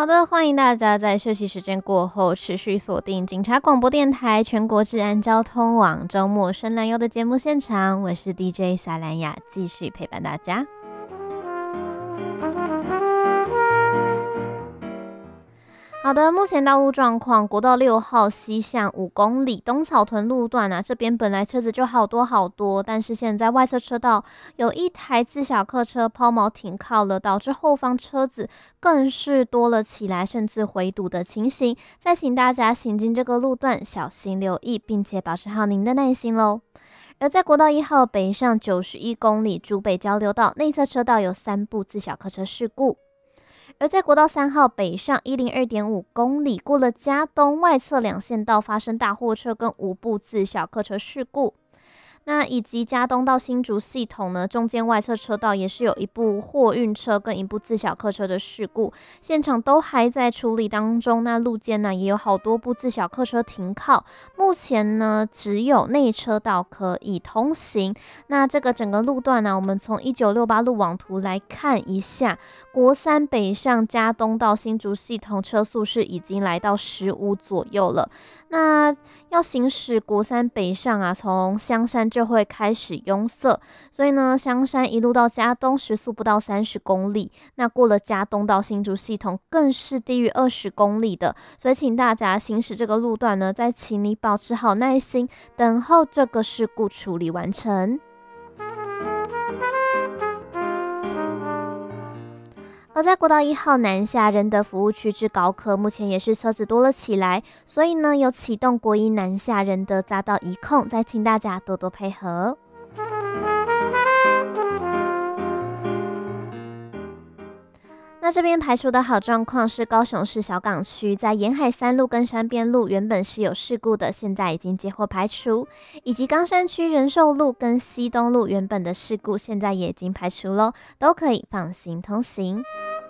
好的，欢迎大家在休息时间过后持续锁定警察广播电台全国治安交通网周末深蓝游的节目现场，我是 DJ 萨兰雅，继续陪伴大家。好的，目前道路状况，国道6号西向5公里东草屯路段啊，这边本来车子就好多，但是现在外侧车道有一台自小客车抛锚停靠了，导致后方车子更是多了起来，甚至回堵的情形。再请大家行经这个路段小心留意，并且保持好您的耐心咯。而在国道1号北上91公里竹北交流道内侧车道有3部自小客车事故。而在国道3号北上102.5公里，过了嘉东外侧2线道发生大货车跟5部自小客车事故。那以及嘉东到新竹系统呢，中间外侧车道也是有一部货运车跟一部自小客车的事故，现场都还在处理当中。那路肩呢也有好多部自小客车停靠，目前呢只有内车道可以通行。那这个整个路段呢，我们从1968路网图来看一下，国三北上嘉东到新竹系统车速是已经来到15左右了。那要行驶国三北上啊，从香山就会开始拥塞，所以呢，香山一路到嘉东时速不到30公里，那过了嘉东到新竹系统更是低于20公里的，所以请大家行驶这个路段呢，再请你保持好耐心，等候这个事故处理完成。而在国道1号南下仁德服务区至高科，目前也是车子多了起来，所以呢有启动国一南下仁德匝道移控，再请大家多多配合。那这边排除的好状况是高雄市小港区在沿海3路跟山边路原本是有事故的，现在已经接获排除，以及冈山区仁寿路跟西东路原本的事故现在也已经排除咯，都可以放心通行。